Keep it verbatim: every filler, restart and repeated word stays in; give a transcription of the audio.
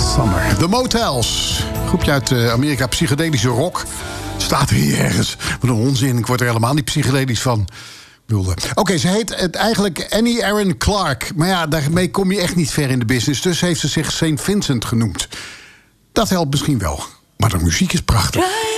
Summer. The Motels. Groepje uit uh, Amerika, psychedelische rock. Staat er hier ergens. Wat een onzin, ik word er helemaal niet psychedelisch van. Oké, okay, ze heet het eigenlijk Annie Aaron Clark. Maar ja, daarmee kom je echt niet ver in de business. Dus heeft ze zich Saint Vincent genoemd. Dat helpt misschien wel. Maar de muziek is prachtig.